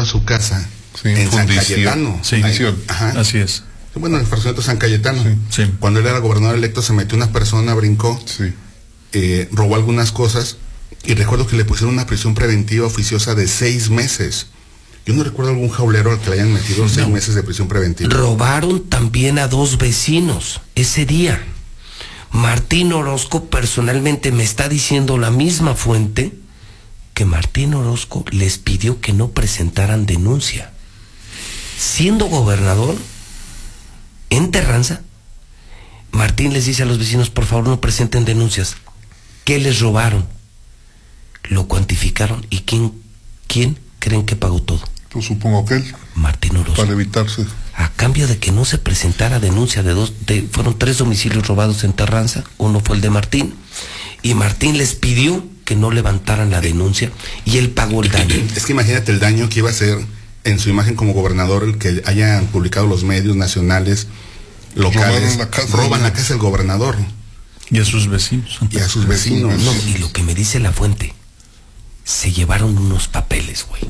su casa Sí, en San fundición. Cayetano. Sí, Ajá. así es. Bueno, en el fraccionamiento San Cayetano. Sí, sí. Cuando él era gobernador electo se metió una persona, brincó, Sí. robó algunas cosas y recuerdo que le pusieron una prisión preventiva oficiosa de 6 meses. Yo no recuerdo algún jaulero al que le hayan metido 6 meses de prisión preventiva. Robaron también a 2 vecinos ese día. Martín Orozco personalmente me está diciendo la misma fuente que Martín Orozco les pidió que no presentaran denuncia. Siendo gobernador en Terranza, Martín les dice a los vecinos, por favor no presenten denuncias. ¿Qué les robaron? Lo cuantificaron y ¿quién creen que pagó todo? Pues supongo que él. Martín Orozco. Para evitarse. A cambio de que no se presentara denuncia fueron 3 domicilios robados en Terranza, uno fue el de Martín, y Martín les pidió que no levantaran la denuncia y él pagó el daño. Es que imagínate el daño que iba a hacer en su imagen como gobernador, el que hayan publicado los medios nacionales, locales, roban la casa del gobernador. Y a sus vecinos. Y a sus vecinos. No, y lo que me dice la fuente, se llevaron unos papeles, güey.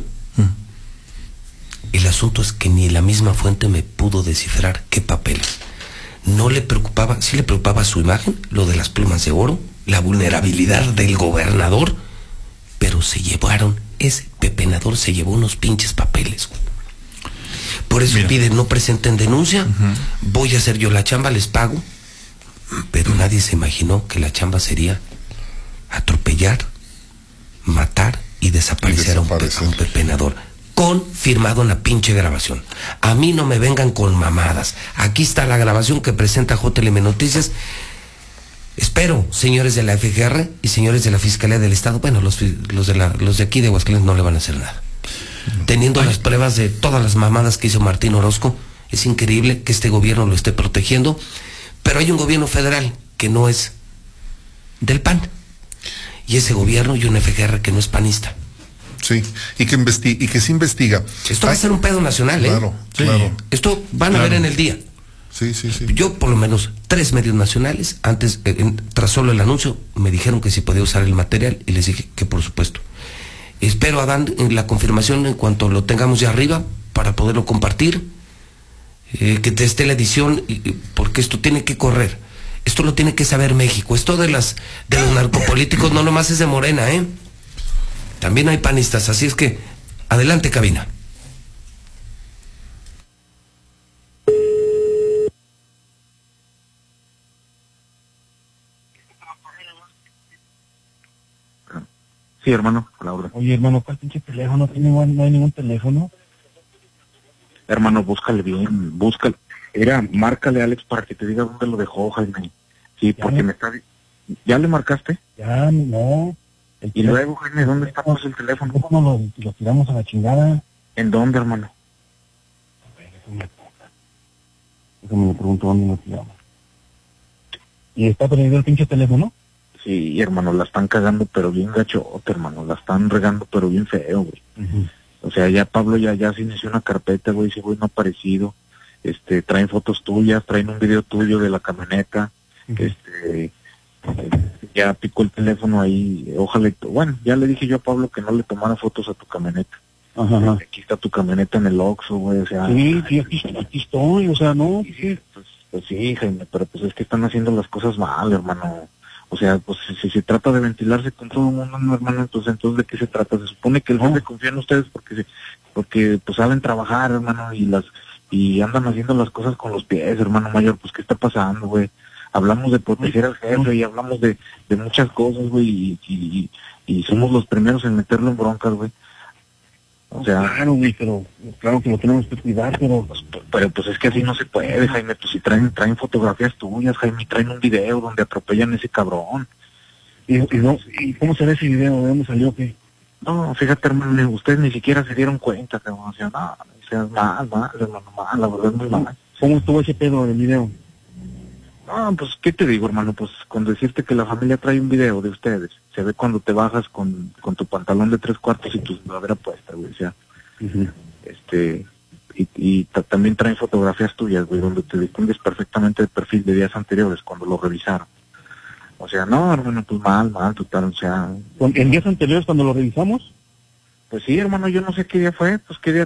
El asunto es que ni la misma fuente me pudo descifrar qué papeles. No le preocupaba, sí le preocupaba su imagen, lo de las plumas de oro, la vulnerabilidad del gobernador, pero se llevaron, ese pepenador se llevó unos pinches papeles, güey. Por eso piden, no presenten denuncia, voy a hacer yo la chamba, les pago, pero nadie se imaginó que la chamba sería atropellar, matar y desaparecer a un pepenador. Confirmado en la pinche grabación. A mí no me vengan con mamadas. Aquí está la grabación que presenta JLM Noticias. Espero, señores de la FGR y señores de la Fiscalía del Estado, bueno, los de aquí de Aguascalientes no le van a hacer nada. Teniendo las pruebas de todas las mamadas que hizo Martín Orozco, es increíble que este gobierno lo esté protegiendo, pero hay un gobierno federal que no es del PAN. Y ese gobierno y un FGR que no es panista. Sí, y que se investiga. Esto va a ser un pedo nacional, ¿eh? Claro, claro. Esto van a ver en el día. Sí. Yo, por lo menos, 3 medios nacionales, antes, tras solo el anuncio, me dijeron que si podía usar el material, y les dije que por supuesto. Espero, Adán, en la confirmación en cuanto lo tengamos ya arriba, para poderlo compartir, que te esté la edición, porque esto tiene que correr. Esto lo tiene que saber México. Esto de los narcopolíticos no nomás es de Morena, ¿eh? También hay panistas, así es que, adelante, cabina. Sí, hermano, a la orden. Oye, hermano, ¿cuál pinche teléfono? No hay ningún teléfono. Hermano, búscale bien, búscale. Márcale a Alex para que te diga dónde lo dejó, Jaime. Sí, porque me está... ¿Ya le marcaste? Ya, no. Y luego, Jaime, ¿dónde está pues el teléfono? Lo tiramos a la chingada. ¿En dónde, hermano? A ver, déjame le pregunto dónde lo tiramos. ¿Y está perdido el pinche teléfono? Sí, hermano, la están cagando, pero bien gachote, hermano. La están regando, pero bien feo, güey. O sea, ya Pablo ya se inició una carpeta, güey, ese güey no ha aparecido. Traen fotos tuyas, traen un video tuyo de la camioneta. Ya picó el teléfono ahí, ojalá, bueno, ya le dije yo a Pablo que no le tomara fotos a tu camioneta. Ajá. Aquí está tu camioneta en el Oxxo, güey, o sea... Sí, aquí estoy, o sea, no... Pues sí, Jaime, pero pues es que están haciendo las cosas mal, hermano. O sea, pues si se trata de ventilarse con todo el mundo, no, hermano, entonces ¿de qué se trata? Se supone que el jefe confía en ustedes porque pues saben trabajar, hermano, y andan haciendo las cosas con los pies, hermano mayor, pues ¿qué está pasando, güey? Hablamos de proteger al jefe y hablamos de muchas cosas, güey, y somos los primeros en meterlo en broncas, güey. O sea... Claro, güey, pero claro que lo tenemos que cuidar, pero pues es que así no se puede, Jaime, pues si traen fotografías tuyas, Jaime, traen un video donde atropellan a ese cabrón. ¿Y cómo se ve ese video? ¿De dónde salió? ¿Qué? No, fíjate, hermano, ustedes ni siquiera se dieron cuenta, cabrón, o sea, no, o sea, mal, hermano, mal, la verdad es muy mal. ¿Cómo estuvo ese pedo del video? No, pues, ¿qué te digo, hermano? Pues, con decirte que la familia trae un video de ustedes, se ve cuando te bajas con tu pantalón de 3/4 y tu sudadera puesta, güey, o sea, también traen fotografías tuyas, güey, donde te distingues perfectamente el perfil de días anteriores, cuando lo revisaron. O sea, no, hermano, pues mal, total, o sea... ¿En días anteriores cuando lo revisamos? Pues sí, hermano, yo no sé qué día fue, pues qué día